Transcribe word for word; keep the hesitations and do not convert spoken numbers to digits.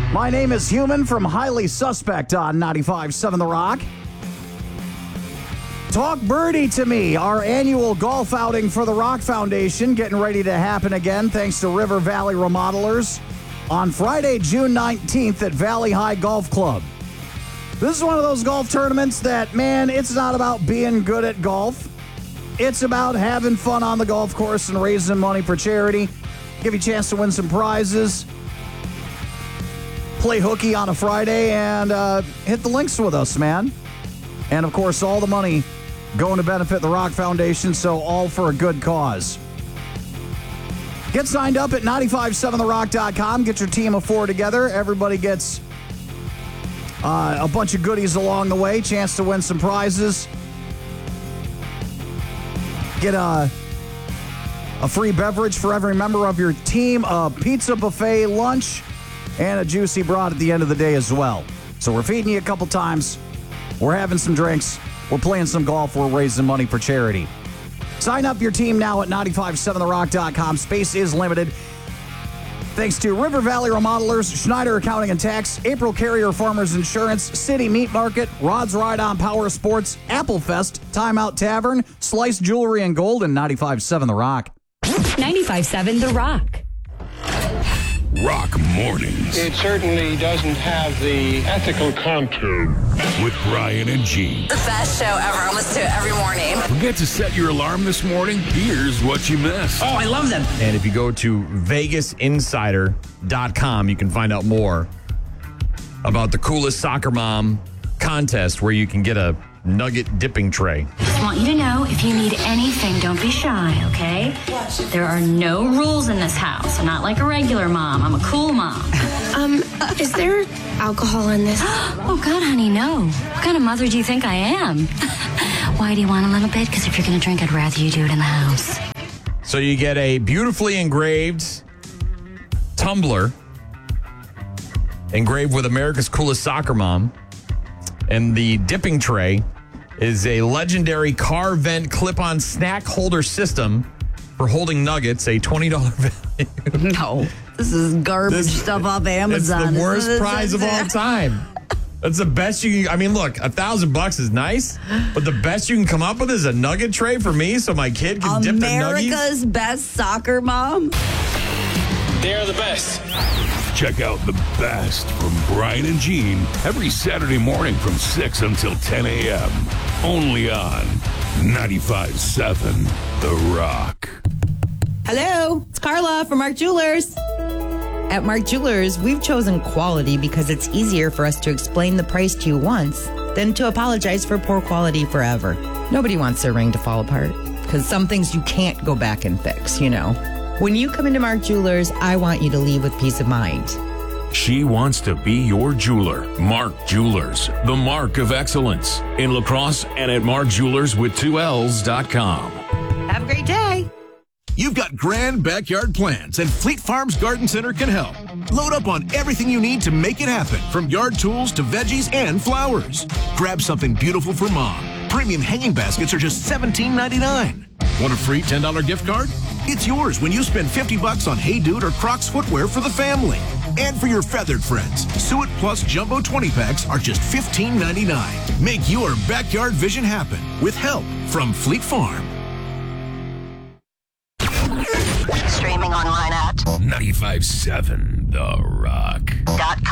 My name is Human from Highly Suspect on ninety-five point seven The Rock. Talk Birdie to Me, our annual golf outing for the Rock Foundation, getting ready to happen again thanks to River Valley Remodelers on Friday, June nineteenth at Valley High Golf Club. This is one of those golf tournaments that, man, it's not about being good at golf. It's about having fun on the golf course and raising money for charity. Give you a chance to win some prizes. Play hooky on a Friday and uh, hit the links with us, man. And, of course, all the money going to benefit the Rock Foundation, so all for a good cause. Get signed up at nine five seven the rock dot com. Get your team of four together. Everybody gets uh, a bunch of goodies along the way. Chance to win some prizes. Get a, a free beverage for every member of your team, a pizza buffet lunch, and a juicy broad at the end of the day as well. So we're feeding you a couple times. We're having some drinks. We're playing some golf. We're raising money for charity. Sign up your team now at nine five seven the rock dot com. Space is limited. Thanks to River Valley Remodelers, Schneider Accounting and Tax, April Carrier Farmers Insurance, City Meat Market, Rod's Ride On Power Sports, Apple Fest, Timeout Tavern, Slice Jewelry and Gold, and ninety-five point seven The Rock. ninety-five point seven The Rock. Rock Mornings. It certainly doesn't have the ethical contour. With Brian and Gene. The best show ever. I listen to it every morning. Forget to set your alarm this morning? Here's what you missed. Oh, I love them. And if you go to Vegas Insider dot com, you can find out more about the coolest soccer mom contest where you can get a nugget dipping tray. Just want you to know, if you need anything, don't be shy, okay? There are no rules in this house. I'm not like a regular mom. I'm a cool mom. Um, is there alcohol in this? Oh, God, honey, no. What kind of mother do you think I am? Why do you want a little bit? Because if you're going to drink, I'd rather you do it in the house. So you get a beautifully engraved tumbler engraved with America's coolest soccer mom. And the dipping tray is a legendary car vent clip-on snack holder system for holding nuggets, a twenty dollars value. No, this is garbage this, stuff off Amazon. It's the worst this, prize of all time. That's the best you can, I mean, look, a thousand bucks is nice, but the best you can come up with is a nugget tray for me so my kid can dip their nuggies. America's best soccer mom. They're the best. Check out the best from Brian and Gene every Saturday morning from six until ten a.m. Only on ninety-five point seven The Rock. Hello, it's Carla from Mark Jewelers. At Mark Jewelers, we've chosen quality because it's easier for us to explain the price to you once than to apologize for poor quality forever. Nobody wants their ring to fall apart because some things you can't go back and fix, you know. When you come into Mark Jewelers, I want you to leave with peace of mind. She wants to be your jeweler. Mark Jewelers, the mark of excellence. In La Crosse and at mark jewelers with two L's dot com. Have a great day. You've got grand backyard plans, and Fleet Farms Garden Center can help. Load up on everything you need to make it happen, from yard tools to veggies and flowers. Grab something beautiful for mom. Premium hanging baskets are just seventeen ninety-nine. Want a free ten dollars gift card? It's yours when you spend fifty bucks on Hey Dude or Crocs footwear for the family. And for your feathered friends, Suet Plus Jumbo twenty packs are just fifteen ninety-nine. Make your backyard vision happen with help from Fleet Farm. Streaming online at ninety-five point seven The Rock.